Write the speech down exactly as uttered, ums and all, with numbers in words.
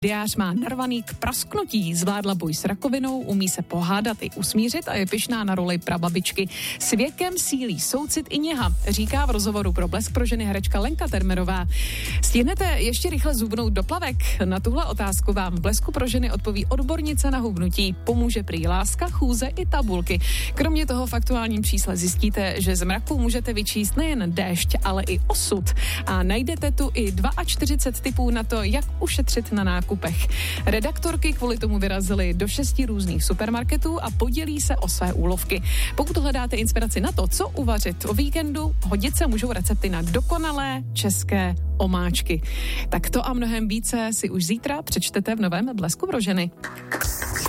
Diář má narvaný k prasknutí, zvládla boj s rakovinou, umí se pohádat i usmířit a je pyšná na roli prababičky. S věkem sílí soucit i něha, říká v rozhovoru pro Blesk pro ženy herečka Lenka Termerová. Stihnete ještě rychle zhubnout do plavek? Na tuhle otázku vám v Blesku pro ženy odpoví odbornice na hubnutí. Pomůže prý láska, chůze i tabulky. Kromě toho v aktuálním čísle zjistíte, že z mraku můžete vyčíst nejen déšť, ale i osud. A najdete tu i čtyřicet dva tipů na to, jak ušetřit na nákup. Redaktorky kvůli tomu vyrazily do šesti různých supermarketů a podělí se o své úlovky. Pokud hledáte inspiraci na to, co uvařit o víkendu, hodit se můžou recepty na dokonalé české omáčky. Tak to a mnohem více si už zítra přečtete v novém Blesku pro ženy.